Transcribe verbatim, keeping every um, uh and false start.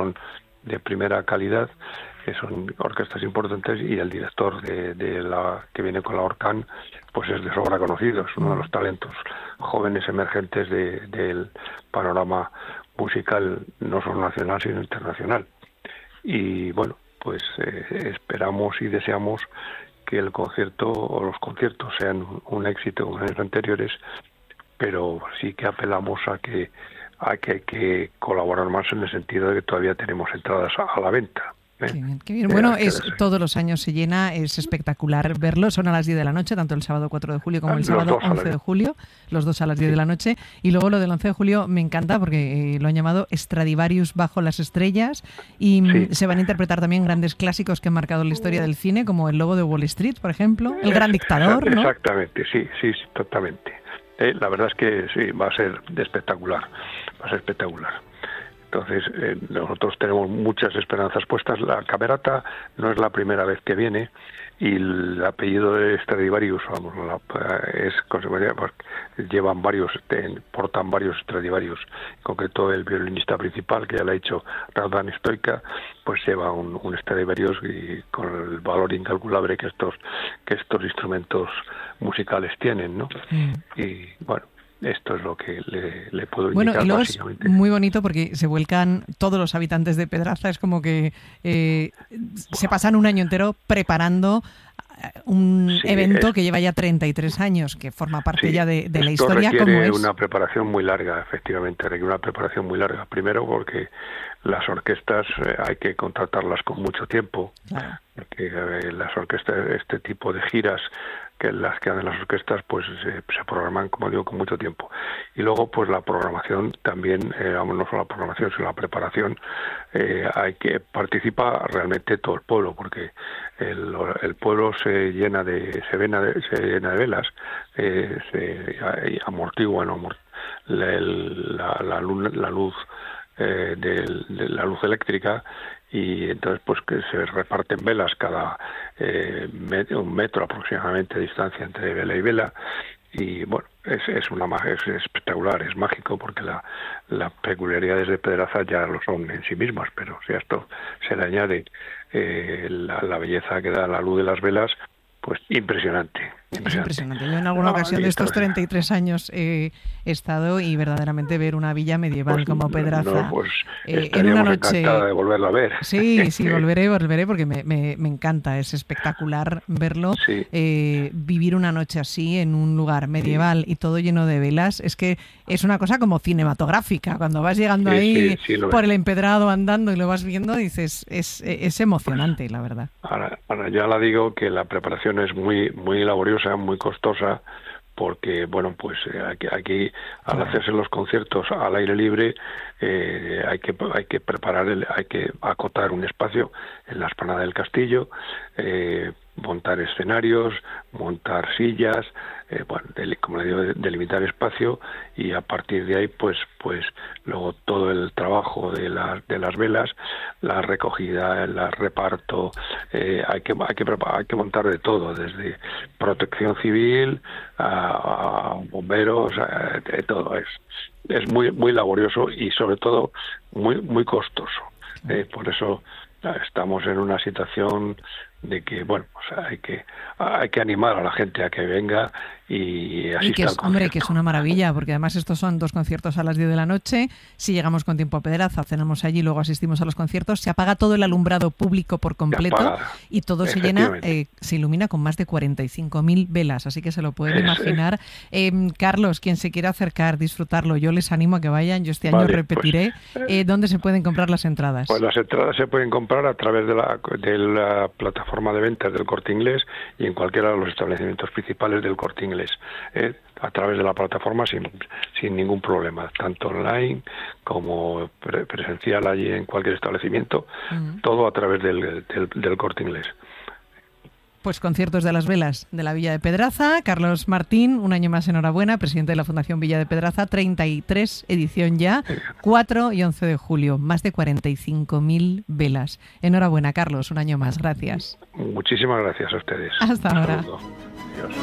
son de primera calidad, que son orquestas importantes, y el director de, de la que viene con la Orcán pues es de sobra conocido, es uno de los talentos jóvenes emergentes de, del panorama musical, no solo nacional sino internacional. Y bueno, pues eh, esperamos y deseamos que el concierto o los conciertos sean un éxito en años anteriores, pero sí que apelamos a que a que hay que colaborar más en el sentido de que todavía tenemos entradas a, a la venta. ¿eh? Qué bien, qué bien. Bueno, es, todos los años se llena, es espectacular verlo. Son a las diez de la noche, tanto el sábado cuatro de julio como el Los sábado dos once de julio, los dos a las diez de la noche. Y luego lo del once de julio me encanta porque eh, lo han llamado Stradivarius bajo las estrellas, y Sí. se van a interpretar también grandes clásicos que han marcado la historia del cine, como El lobo de Wall Street, por ejemplo, El gran dictador, ¿no? Exactamente, sí, sí, sí, totalmente. Eh, la verdad es que sí, va a ser espectacular, va a ser espectacular. Entonces, eh, nosotros tenemos muchas esperanzas puestas. La Camerata no es la primera vez que viene, y el apellido de Stradivarius, vamos, la, es consecuencia, porque llevan varios, ten, portan varios Stradivarius. En concreto, el violinista principal, que ya lo ha hecho Radan Stoica, pues lleva un, un Stradivarius, y con el valor incalculable que estos que estos instrumentos musicales tienen, ¿no? Mm. Y bueno, esto es lo que le, le puedo bueno, indicar. Y luego básicamente es muy bonito porque se vuelcan todos los habitantes de Pedraza. Es como que eh, se pasan un año entero preparando un sí, evento es, que lleva ya treinta y tres años, que forma parte sí, ya de, de la esto historia. Requiere como es una preparación muy larga, efectivamente, requiere una preparación muy larga. Primero porque las orquestas eh, hay que contratarlas con mucho tiempo, claro. Porque eh, las orquestas, este tipo de giras, que las que hacen las orquestas, pues se, se programan, como digo, con mucho tiempo. Y luego, pues la programación también, eh, no solo la programación, sino la preparación, eh, hay que participar realmente todo el pueblo, porque el, el pueblo se llena de se llena de, se llena de velas, eh, se amortiguan amort, la, la, la, luz, la luz eh, de, de la luz eléctrica, y entonces pues que se reparten velas cada eh, metro, un metro aproximadamente de distancia entre vela y vela, y bueno, es, es una es espectacular, es mágico, porque la, las peculiaridades de Pedraza ya lo son en sí mismas, pero si a esto se le añade eh, la, la belleza que da la luz de las velas, pues impresionante. Es impresionante. Yo en alguna ocasión de estos treinta y tres años eh, he estado, y verdaderamente ver una villa medieval pues, como Pedraza no, pues, eh, en una noche encantada de volverla a ver. Sí, sí, volveré, volveré porque me, me, me encanta, es espectacular verlo. Sí. Eh, vivir una noche así en un lugar medieval sí. y todo lleno de velas, es que es una cosa como cinematográfica. Cuando vas llegando sí, ahí sí, sí, por el empedrado andando y lo vas viendo, dices, es, es emocionante, la verdad. Ahora, ahora ya la digo que la preparación es muy, muy laboriosa, muy costosa, porque bueno, pues eh, aquí, aquí al hacerse los conciertos al aire libre eh, hay que hay que preparar el, hay que acotar un espacio en la explanada del castillo, eh, montar escenarios, montar sillas, eh, bueno, del, como le digo, delimitar espacio, y a partir de ahí pues pues luego todo el trabajo de las de las velas, la recogida, el reparto, eh, hay que hay que preparar, hay que montar de todo, desde protección civil a, a bomberos, a, de todo. Es es muy muy laborioso y sobre todo muy muy costoso. Eh, por eso estamos en una situación de que, bueno, pues hay que hay que animar a la gente a que venga y asista y que es, al concierto. Hombre, que es una maravilla, porque además estos son dos conciertos a las diez de la noche. Si llegamos con tiempo a Pedraza, cenamos allí, luego asistimos a los conciertos, se apaga todo el alumbrado público por completo y todo se llena, eh, se ilumina con más de cuarenta y cinco mil velas, así que se lo pueden es, imaginar. Eh, Carlos, quien se quiera acercar, disfrutarlo, yo les animo a que vayan, yo este año vale, repetiré. Pues, eh, ¿Dónde se pueden comprar las entradas? Pues las entradas se pueden comprar a través de la, de la plataforma de ventas del Corte Inglés y en cualquiera de los establecimientos principales del Corte Inglés, eh, a través de la plataforma sin, sin ningún problema, tanto online como pre presencial allí en cualquier establecimiento, uh-huh. todo a través del, del, del Corte Inglés. Pues conciertos de las velas de la Villa de Pedraza. Carlos Martín, un año más enhorabuena, presidente de la Fundación Villa de Pedraza, treinta y tres edición ya, cuatro y once de julio, más de cuarenta y cinco mil velas. Enhorabuena, Carlos, un año más, gracias. Muchísimas gracias a ustedes. Hasta ahora. Adiós.